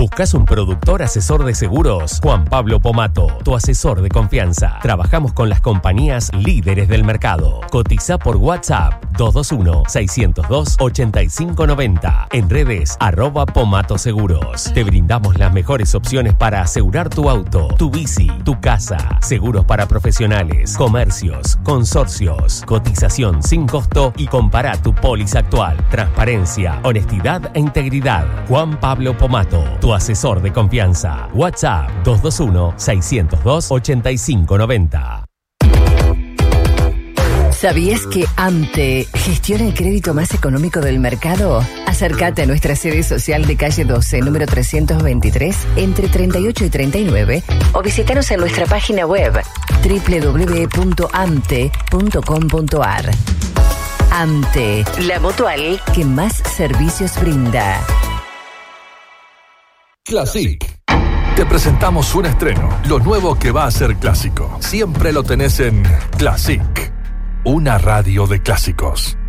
¿Buscas un productor asesor de seguros? Juan Pablo Pomato, tu asesor de confianza. Trabajamos con las compañías líderes del mercado. Cotiza por WhatsApp 221-602-8590. En redes @Pomato Seguros. Te brindamos las mejores opciones para asegurar tu auto, tu bici, tu casa. Seguros para profesionales, comercios, consorcios. Cotización sin costo y compara tu póliza actual. Transparencia, honestidad e integridad. Juan Pablo Pomato, tu asesor de confianza. WhatsApp 221-602-8590. ¿Sabías que AMTE gestiona el crédito más económico del mercado? Acércate a nuestra sede social de calle 12, número 323, entre 38 y 39, o visítanos en nuestra página web www.amte.com.ar. AMTE, la mutual que más servicios brinda. Classic. Te presentamos un estreno, lo nuevo que va a ser clásico. Siempre lo tenés en Classic, una radio de clásicos.